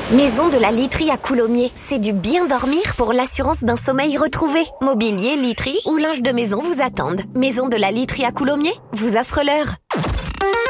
Maison de la Literie à Coulommiers. C'est du bien dormir pour l'assurance d'un sommeil retrouvé. Mobilier, literie ou linge de maison vous attendent. Maison de la Literie à Coulommiers vous offre l'heure.